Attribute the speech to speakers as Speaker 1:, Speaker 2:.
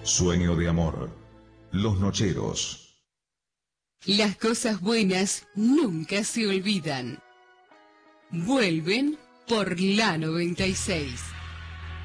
Speaker 1: Sueño de amor. Los Nocheros.
Speaker 2: Las cosas buenas nunca se olvidan. Vuelven por la 96.